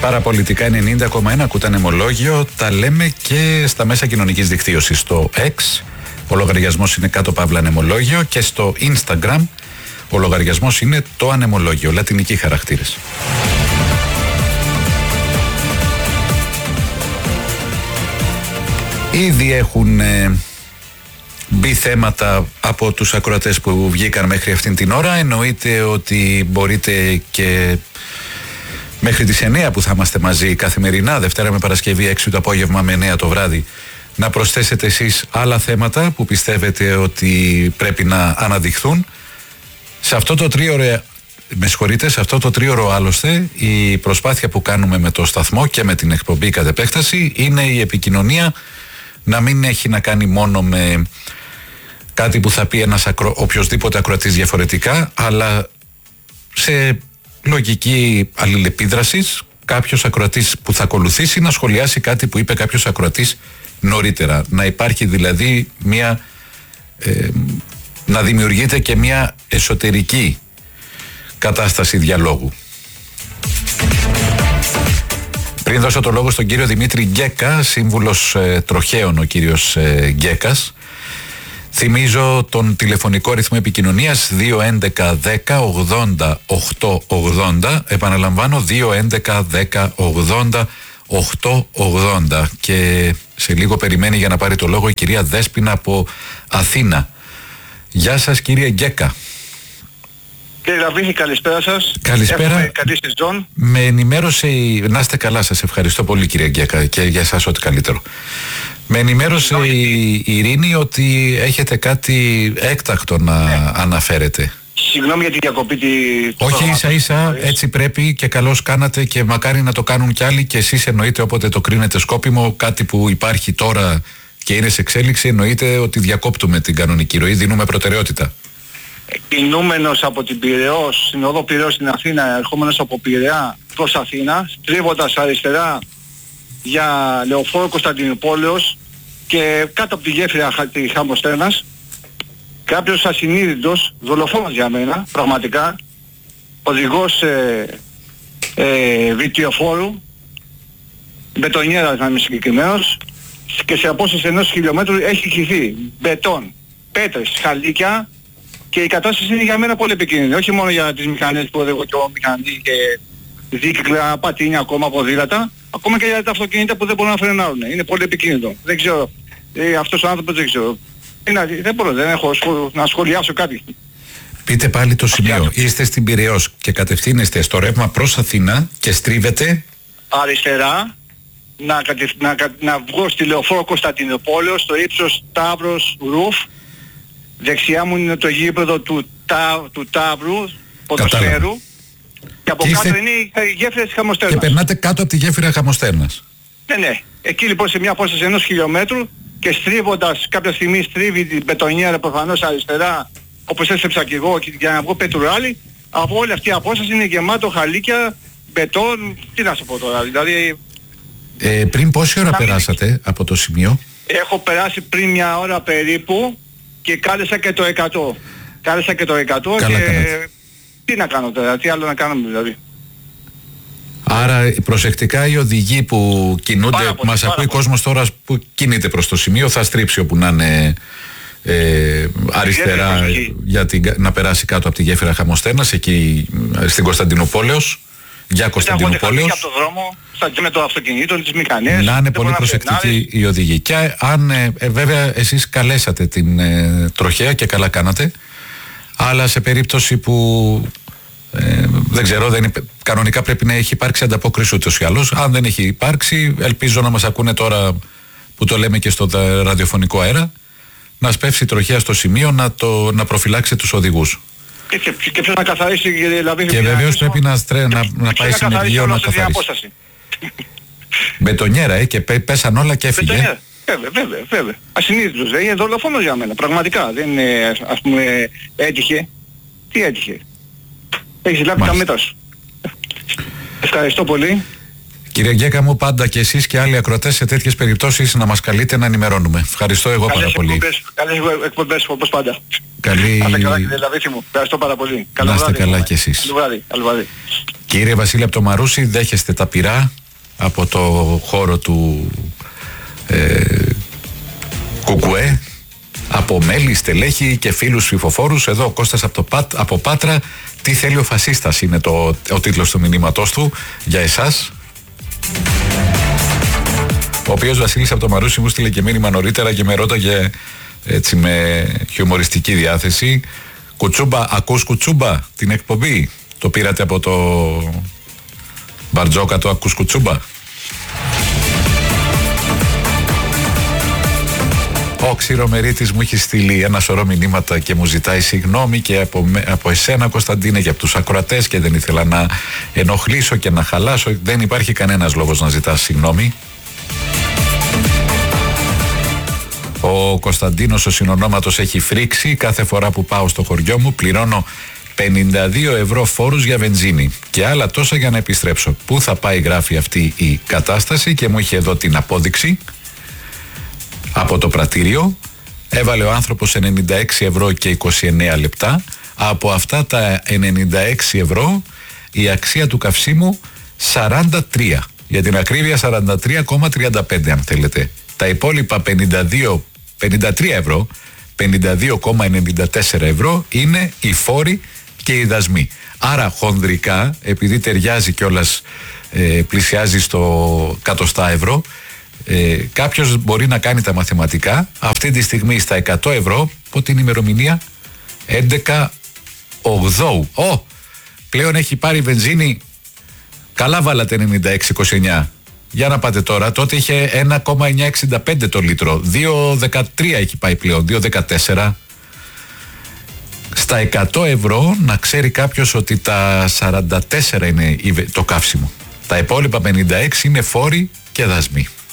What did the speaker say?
Παραπολιτικά 90,1, ακούτε ανεμολόγιο. Τα λέμε και στα μέσα κοινωνικής δικτύωσης. Στο X ο λογαριασμός είναι κάτω παύλα ανεμολόγιο και στο Instagram ο λογαριασμός είναι το ανεμολόγιο. Λατινικοί χαρακτήρες. Ήδη έχουν μπει θέματα από τους ακροατές που βγήκαν μέχρι αυτήν την ώρα. Εννοείται ότι μπορείτε και μέχρι τις 9 που θα είμαστε μαζί καθημερινά, Δευτέρα με Παρασκευή, 6 το απόγευμα με 9 το βράδυ, να προσθέσετε εσείς άλλα θέματα που πιστεύετε ότι πρέπει να αναδειχθούν. Σε αυτό το τρίωρο, σε αυτό το τρίωρο άλλωστε, η προσπάθεια που κάνουμε με το σταθμό και με την εκπομπή κατ' επέκταση είναι η επικοινωνία να μην έχει να κάνει μόνο με κάτι που θα πει ένας οποιοσδήποτε ακροατής διαφορετικά, αλλά σε λογική αλληλεπίδρασης κάποιος ακροατής που θα ακολουθήσει να σχολιάσει κάτι που είπε κάποιος ακροατής νωρίτερα. Να υπάρχει δηλαδή να δημιουργείται και μια εσωτερική κατάσταση διαλόγου. Πριν δώσω το λόγο στον κύριο Δημήτρη Γκέκα, σύμβουλος τροχαίων ο κύριος Γκέκας, θυμίζω τον τηλεφωνικό αριθμό επικοινωνίας 211 10 80 880. Επαναλαμβάνω 211 10 80 880. Και σε λίγο περιμένει για να πάρει το λόγο η κυρία Δέσποινα από Αθήνα. Γεια σας κύριε Γκέκα. Κύριε Λαβίχη, καλησπέρα σας. Καλησπέρα. Καλή σεζόν. Με ενημέρωσε να είστε καλά, σας ευχαριστώ πολύ κύριε Γκέκα και για εσάς ό,τι καλύτερο. Με ενημέρωσε η Ειρήνη ότι έχετε κάτι έκτακτο να αναφέρετε. Συγγνώμη για τη διακοπή. Όχι, ίσα ίσα έτσι πρέπει και καλώς κάνατε και μακάρι να το κάνουν κι άλλοι και εσείς εννοείται όποτε το κρίνετε σκόπιμο, κάτι που υπάρχει τώρα και είναι σε εξέλιξη, εννοείται ότι διακόπτουμε την κανονική ροή, δίνουμε προτεραιότητα. Κινούμενος από την Πειραιά, στην οδό Πειραιώς στην Αθήνα, ερχόμενος από Πειραιά προς Αθήνα, στρίβοντας αριστερά για λεωφόρο Κωνσταντινουπόλεως και κάτω από τη γέφυρα τη Χαμοστέρνας, κάποιος ασυνείδητος, δολοφόνος για μένα, πραγματικά, οδηγός βιτιοφόρου, μπετονιέρας να είμαι συγκεκριμένος, και σε απόσταση 1 χιλιόμετρου έχει χυθεί μπετόν, πέτρες, χαλίκια, και η κατάσταση είναι για μένα πολύ επικίνδυνη. Όχι μόνο για τις μηχανές που οδηγώ και εγώ μηχανή και δίκλα, πατίνια, ακόμα ποδήλατα, ακόμα και για τα αυτοκίνητα που δεν μπορούν να φρενάρουν. Είναι πολύ επικίνδυνο. Δεν ξέρω. Αυτός ο άνθρωπος δεν ξέρω. Δεν έχω να σχολιάσω κάτι. Πείτε πάλι το σημείο. Είστε στην Πειραιώς και κατευθύνεστε στο ρεύμα προς Αθήνα και στρίβετε αριστερά να βγω στη λεωφόρο Κωνσταντινουπόλεως, στο ύψος Ταύρος Ρουφ. Δεξιά μου είναι το γήπεδο του Ταύρου, ποδοσφαίρου. Και από κάτω είναι η γέφυρα της Χαμοστέρνας. Και περνάτε κάτω από τη γέφυρα Χαμοστέρνας. Ναι. Εκεί λοιπόν σε μια απόσταση 1 χιλιόμετρου και στρίβοντας, κάποια στιγμή στρίβει την μπετονιέρα προφανώς αριστερά, όπως έστρεψα και εγώ, για να βγω πετουράλι. Από όλη αυτή η απόσταση είναι γεμάτο χαλίκια, μπετόν, τι να σου πω τώρα, δηλαδή... Πριν πόση ώρα περάσατε από το σημείο? Έχω περάσει πριν μια ώρα περίπου και κάλεσα και το 100. Κάλεσα και το 100 Καλά, και... Τι να κάνω τώρα, τι άλλο να κάνουμε δηλαδή. Άρα προσεκτικά οι οδηγοί που κινούνται, μας ακούει κόσμος τώρα που κινείται προς το σημείο, θα στρίψει όπου να είναι αριστερά να περάσει κάτω από τη γέφυρα Χαμοστέρνας, εκεί στην Κωνσταντινουπόλεως, για Κωνσταντινουπόλεως. Από το δρόμο, με το αυτοκίνητο, τις μηχανές. Να είναι πολύ προσεκτικοί οι οδηγοί. Και αν βέβαια εσείς καλέσατε την τροχέα και καλά κάνατε, αλλά σε περίπτωση που δεν ξέρω, κανονικά πρέπει να έχει υπάρξει ανταπόκριση ούτως ή άλλως. Αν δεν έχει υπάρξει, ελπίζω να μας ακούνε τώρα που το λέμε και στο ραδιοφωνικό αέρα, να σπεύσει η τροχέα στο σημείο να προφυλάξει τους οδηγούς. Και ποιος να καθαρίσει, κύριε Λαβίχη. Και βεβαίως πρέπει να πάει συνεργείο να καθαρίσει. Μπετονιέρα, και πέσαν όλα και έφυγε. Βέβαια. Ασυνείδητος, είναι δολοφόνος για μένα, πραγματικά. Δεν είναι, ας πούμε, έτυχε. Τι έτυχε? Έχεις λάβει τα μέτρα σου. Ευχαριστώ πολύ. Κύριε Γκέκα μου, πάντα και εσείς και άλλοι ακροατές σε τέτοιες περιπτώσεις να μας καλείτε να ενημερώνουμε. Ευχαριστώ εγώ πάρα πολύ. Καλές εκπομπές όπως πάντα. Καλή... Άστε καλά κύριε Λαβίθη μου. Ευχαριστώ πάρα πολύ. Καλό βράδυ. Να είστε καλά κι εσείς. Καλό βράδυ. Κύριε Βασίλη από το Μαρούσι, δέχεστε τα πυρά από το χώρο του Κουκουέ, από μέλη, στελέχη και φίλους ψηφοφόρους. Εδώ ο Κώστας από Πάτρα. Τι θέλει ο φασίστας είναι ο τίτλος του μηνύματός του για εσάς. Ο οποίος Βασίλης από το Μαρούσι μου στείλε και μήνυμα νωρίτερα και με ρώταγε έτσι με χιουμοριστική διάθεση. Κουτσούμπα, ακούς Κουτσούμπα την εκπομπή? Το πήρατε από το Μπαρτζόκα το ακούς Κουτσούμπα? Ο Ξηρομερίτης μου έχει στείλει ένα σωρό μηνύματα και μου ζητάει συγγνώμη και από εσένα Κωνσταντίνε και από τους ακροατές και δεν ήθελα να ενοχλήσω και να χαλάσω. Δεν υπάρχει κανένας λόγος να ζητάς συγγνώμη. Ο Κωνσταντίνος ο συνονόματος έχει φρίξει. Κάθε φορά που πάω στο χωριό μου πληρώνω 52 ευρώ φόρους για βενζίνη και άλλα τόσα για να επιστρέψω. Πού θα πάει γράφει αυτή η κατάσταση και μου είχε εδώ την απόδειξη από το πρατήριο. Έβαλε ο άνθρωπος 96 ευρώ και 29 λεπτά. Από αυτά τα 96 ευρώ η αξία του καυσίμου 43. Για την ακρίβεια 43,35 αν θέλετε. Τα υπόλοιπα 53 ευρώ, 52,94 ευρώ είναι οι φόροι και οι δασμοί. Άρα χονδρικά, επειδή ταιριάζει κιόλας, πλησιάζει στο 100 ευρώ, κάποιος μπορεί να κάνει τα μαθηματικά. Αυτή τη στιγμή στα 100 ευρώ, από την ημερομηνία 11 Οκτώου. Πλέον έχει πάρει βενζίνη, καλά βάλατε 96,29. Για να πάτε τώρα, τότε είχε 1,965 το λίτρο, 2,13 έχει πάει πλέον, 2,14. Στα 100 ευρώ να ξέρει κάποιος ότι τα 44 είναι το καύσιμο. Τα υπόλοιπα 56 είναι φόροι και δασμοί.